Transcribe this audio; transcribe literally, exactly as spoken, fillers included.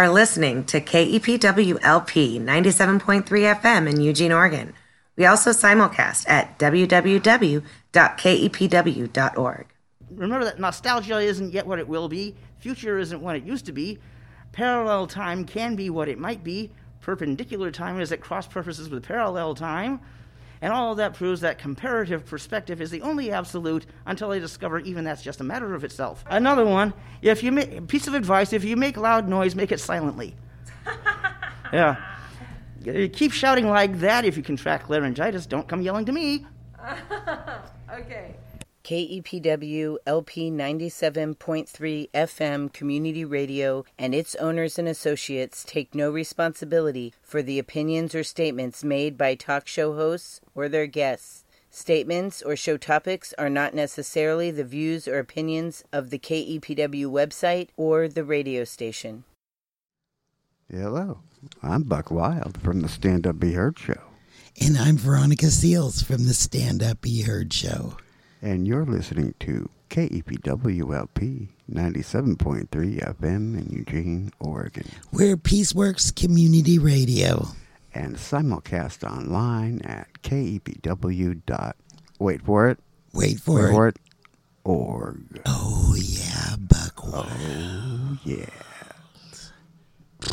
are listening to K E P W L P ninety-seven point three F M in Eugene, Oregon. We also simulcast at w w w dot k e p w dot org. Remember that nostalgia isn't yet what it will be. Future isn't what it used to be. Parallel time can be what it might be. Perpendicular time is at cross purposes with parallel time. And all of that proves that comparative perspective is the only absolute until they discover even that's just a matter of itself. Another one, if you make, piece of advice, if you make loud noise, make it silently. Yeah. Keep shouting like that if you contract laryngitis. Don't come yelling to me. Okay. K E P W L P ninety-seven point three F M Community Radio and its owners and associates take no responsibility for the opinions or statements made by talk show hosts or their guests. Statements or show topics are not necessarily the views or opinions of the K E P W website or the radio station. Hello, I'm Buck Wild from the Stand Up Be Heard Show. And I'm Veronica Seals from the Stand Up Be Heard Show. And you're listening to K E P W L P ninety-seven point three F M in Eugene, Oregon. We're Peaceworks Community Radio. And simulcast online at K E P W dot, wait for it. Wait for wait it. for it. Org. Oh, yeah, Buck Wild. Oh, yeah.